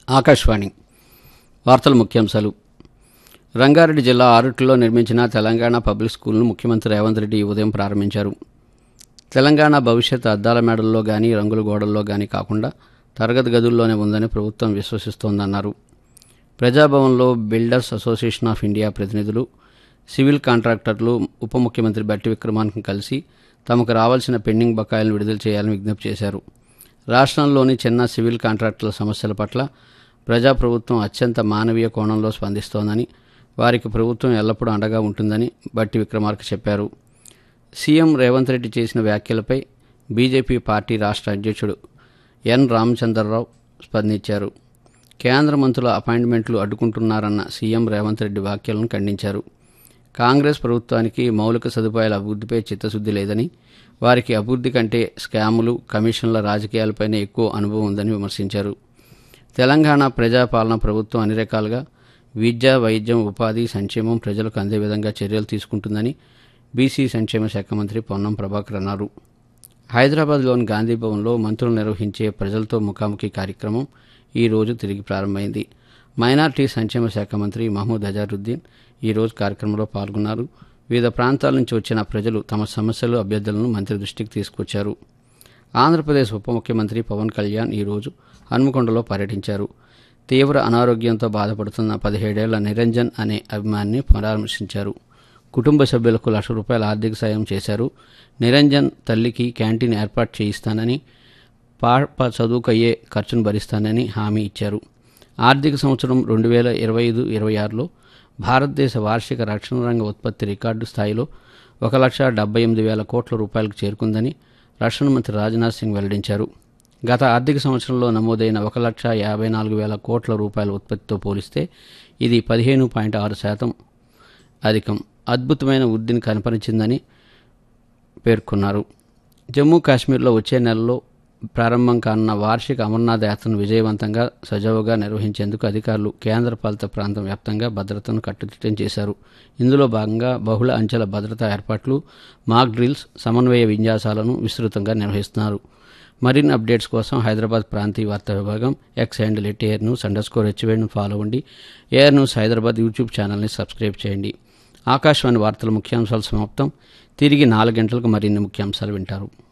ఆకాశవాణి వార్తల ముఖ్యాంశాలు. రంగారెడ్డి జిల్లా ఆరుట్లలో నిర్మించిన తెలంగాణ పబ్లిక్ స్కూల్ను ముఖ్యమంత్రి రేవంత్ రెడ్డి ఈ ఉదయం ప్రారంభించారు. తెలంగాణ భవిష్యత్ అద్దాల మేడల్లో గానీ రంగుల గోడల్లో గానీ కాకుండా తరగతి గదుల్లోనే ఉందని ప్రభుత్వం విశ్వసిస్తోందన్నారు. ప్రజాభవన్లో బిల్డర్స్ అసోసియేషన్ ఆఫ్ ఇండియా ప్రతినిధులు, సివిల్ కాంట్రాక్టర్లు ఉప ముఖ్యమంత్రి బట్టి విక్రమార్కను కలిసి తమకు రావాల్సిన పెండింగ్ బకాయిలను విడుదల చేయాలని విజ్ఞప్తి చేశారు. రాష్ట్రంలోని చిన్న సివిల్ కాంట్రాక్టర్ల సమస్యల పట్ల ప్రజాప్రభుత్వం అత్యంత మానవీయ కోణంలో స్పందిస్తోందని, వారికి ప్రభుత్వం ఎల్లప్పుడూ అండగా ఉంటుందని బట్టి విక్రమార్క చెప్పారు. సీఎం రేవంత్ రెడ్డి చేసిన వ్యాఖ్యలపై బీజేపీ పార్టీ రాష్ట్ర అధ్యక్షుడు ఎన్ రామచంద్రరావు స్పందించారు. కేంద్ర మంత్రుల అపాయింట్మెంట్లు అడ్డుకుంటున్నారన్న సీఎం రేవంత్ రెడ్డి వ్యాఖ్యలను ఖండించారు. కాంగ్రెస్ ప్రభుత్వానికి మౌలిక సదుపాయాల అభివృద్ధిపై చిత్తశుద్ధి లేదని, వారికి అభివృద్ధి కంటే స్కాములు, కమిషన్ల రాజకీయాలపైనే ఎక్కువ అనుభవం ఉందని విమర్శించారు. తెలంగాణ ప్రజాపాలన ప్రభుత్వం అన్ని రకాలుగా విద్య, వైద్యం, ఉపాధి, సంక్షేమం ప్రజలకు అందే విధంగా చర్యలు తీసుకుంటుందని బీసీ సంక్షేమ శాఖ మంత్రి పొన్నం ప్రభాకర్ అన్నారు. హైదరాబాద్లోని గాంధీ భవన్లో మంత్రులు నిర్వహించే ప్రజలతో ముఖాముఖి కార్యక్రమం ఈ రోజు తిరిగి ప్రారంభమైంది. మైనార్టీ సంక్షేమ శాఖ మంత్రి మహమూద్ అజారుద్దీన్ ఈరోజు కార్యక్రమంలో పాల్గొన్నారు. వివిధ ప్రాంతాల నుంచి వచ్చిన ప్రజలు తమ సమస్యలు, అభ్యర్థులను మంత్రి దృష్టికి తీసుకొచ్చారు. ఆంధ్రప్రదేశ్ ఉప ముఖ్యమంత్రి పవన్ కళ్యాణ్ ఈరోజు హన్మకొండలో పర్యటించారు. తీవ్ర అనారోగ్యంతో బాధపడుతున్న 17 ఏళ్ల నిరంజన్ అనే అభిమానిని పరామర్శించారు. కుటుంబ సభ్యులకు ₹1,00,000 ఆర్థిక సాయం చేశారు. నిరంజన్ తల్లికి క్యాంటీన్ ఏర్పాటు చేయిస్తానని, పాప చదువుకయ్యే ఖర్చును భరిస్తానని హామీ ఇచ్చారు. ఆర్థిక సంవత్సరం 2025-26లో భారతదేశ వార్షిక రక్షణ రంగ ఉత్పత్తి రికార్డు స్థాయిలో ₹1,78,000 కోట్ల చేరుకుందని రక్షణ మంత్రి రాజ్నాథ్ సింగ్ వెల్లడించారు. గత ఆర్థిక సంవత్సరంలో నమోదైన ₹1,54,000 కోట్ల ఉత్పత్తితో పోలిస్తే ఇది 15.6% అధికం. అద్భుతమైన వృద్ధిని కనపరిచిందని పేర్కొన్నారు. జమ్మూ కాశ్మీర్లో వచ్చే నెలలో ప్రారంభం కానున్న వార్షిక అమర్నాథ్ యాత్రను విజయవంతంగా, సజావుగా నిర్వహించేందుకు అధికారులు కేంద్రపాలిత ప్రాంతం వ్యాప్తంగా భద్రతను కట్టుదిట్టం చేశారు. ఇందులో భాగంగా బహుళ అంచెల భద్రతా ఏర్పాట్లు, మాక్ డ్రిల్స్, సమన్వయ విన్యాసాలను విస్తృతంగా నిర్వహిస్తున్నారు. మరిన్ని అప్డేట్స్ కోసం హైదరాబాద్ ప్రాంతీయ వార్తా విభాగం ఎక్స్ హ్యాండిల్ @AirNews_HVను ఫాలో అవ్వండి. ఏఆర్ న్యూస్ హైదరాబాద్ యూట్యూబ్ ఛానల్ని సబ్స్క్రైబ్ చేయండి. ఆకాశవాణి వార్తల ముఖ్యాంశాలు సమాప్తం. తిరిగి 4 గంటలకు మరిన్ని ముఖ్యాంశాలు వింటారు.